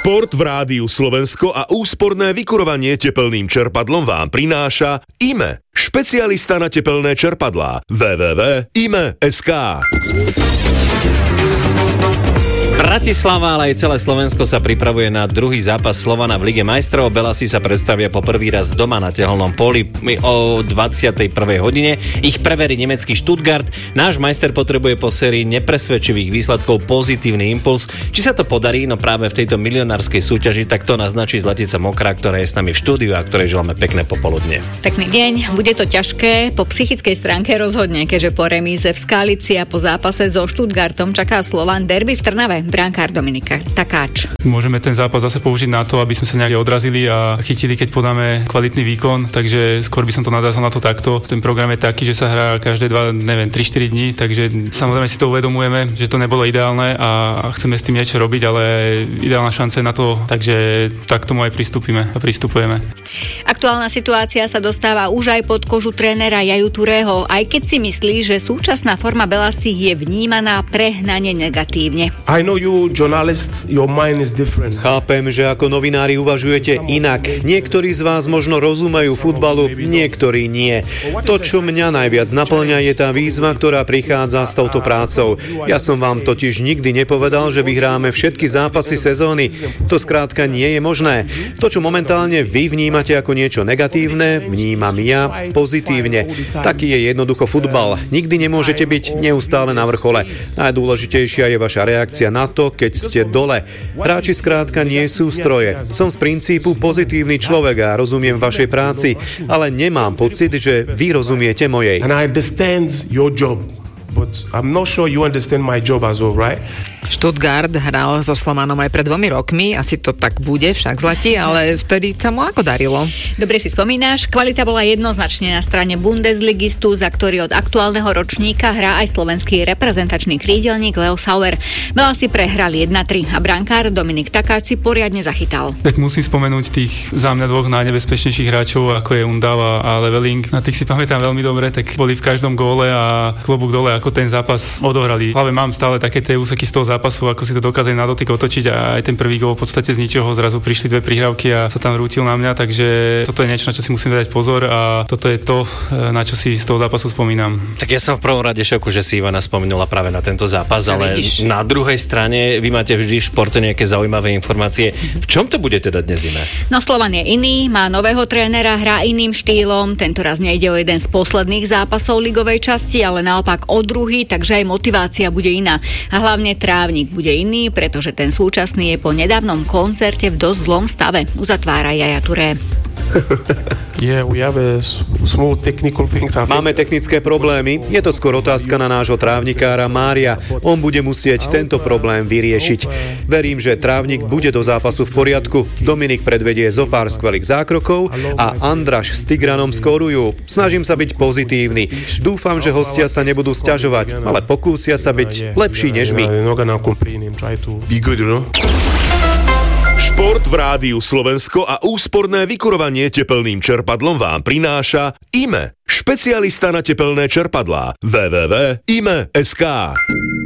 Šport v Rádiu Slovensko a úsporné vykurovanie tepelným čerpadlom vám prináša IME, špecialista na tepelné čerpadlá. www.ime.sk. Bratislava, ale aj celé Slovensko sa pripravuje na druhý zápas Slovana v Lige majstrov. Belasi sa predstavia po prvý raz doma na tehelnom poli o 21. hodine. Ich preverí nemecký Stuttgart. Náš majster potrebuje po sérii nepresvedčivých výsledkov pozitívny impuls. Či sa to podarí, no práve v tejto milionárskej súťaži, tak to naznačí Zlatica Mokrá, ktorá je s nami v štúdiu a ktorej želáme pekné popoludne. Pekný deň. Bude to ťažké, po psychickej stránke rozhodne, keďže po remíze v Skalici a po zápase so Stuttgartom čaká Slovan derby v Trnave. Brankár Dominik Takáč. Môžeme ten zápas zase použiť na to, aby sme sa nejak odrazili a chytili, keď podáme kvalitný výkon, takže skôr by som to nadázal na to takto. Ten program je taký, že sa hrá každé 3-4 dní, takže samozrejme si to uvedomujeme, že to nebolo ideálne a chceme s tým niečo robiť, ale ideálna šanca je na to, takže tak tomu aj pristupujeme. Aktuálna situácia sa dostáva už aj pod kožu trénera Jaju Turého, aj keď si myslí, že súčasná forma Belasi je vnímaná prehnane negatívne. I know you journalists, your mind is different. Chápem, že ako novinári uvažujete inak. Niektorí z vás možno rozumejú futbalu, niektorí nie. To, čo mňa najviac naplňa, je tá výzva, ktorá prichádza s touto prácou. Ja som vám totiž nikdy nepovedal, že vyhráme všetky zápasy sezóny. To skrátka nie je možné. To, čo momentálne vy vnímate ako niečo negatívne, vnímam ja pozitívne. Taký je jednoducho futbal. Nikdy nemôžete byť neustále na vrchole. Najdôležitejšia je vaša reakcia na to, keď ste dole. Hráči skrátka nie sú stroje. Som z princípu pozitívny človek a rozumiem vašej práci, ale nemám pocit, že vy rozumiete mojej. And I understand your job, but I'm not sure you understand my job as well, right? Stuttgart hral so Slovanom aj pred 2 rokmi, asi to tak bude však Zlati, ale vtedy sa mu ako darilo? Dobre si spomínaš, kvalita bola jednoznačne na strane Bundesligistu, za ktorý od aktuálneho ročníka hrá aj slovenský reprezentačný krídelník Leo Sauer. Belasi prehrali 1-3 a brankár Dominik Takáč si poriadne zachytal. Tak musím spomenúť tých za mňa 2 najnebezpečnejších hráčov, ako je Undava a Leveling. Na tých si pamätám veľmi dobre, tak boli v každom góle a klobúk dole, ako ten zápas odohrali. V hlave mám stále také tie úseky z toho zápasu, ako si to dokázali na dotyk otočiť a aj ten prvý gól v podstate z ničoho zrazu prišli 2 prihrávky a sa tam rútil na mňa, takže toto je niečo, na čo si musím dať pozor a toto je to, na čo si z toho zápasu spomínam. Tak ja som v prvom rade šoku, že si Ivana spomenula práve na tento zápas, ale na druhej strane vy máte vždy v športe nejaké zaujímavé informácie. V čom to bude teda dnes iné? No Slovan je iný, má nového trénera, hrá iným štýlom, tentoraz nejde o jeden z posledných zápasov ligovej časti, ale naopak o druhý, takže aj motivácia bude iná. A hlavne trávnik bude iný, pretože ten súčasný je po nedávnom koncerte v dosť zlom stave. Uzatvára Jaja Turé. Máme technické problémy. Je to skôr otázka na nášho trávnikára Mária. On bude musieť tento problém vyriešiť. Verím, že trávnik bude do zápasu v poriadku. Dominik predvedie zo pár skvelých zákrokov a Andraš s Tigranom skorujú. Snažím sa byť pozitívny. Dúfam, že hostia sa nebudú sťažovať, ale pokúsia sa byť lepší než my. Šport v Rádiu Slovensko a úsporné vykurovanie tepelným čerpadlom vám prináša IME, špecialista na tepelné čerpadlá. www.ime.sk.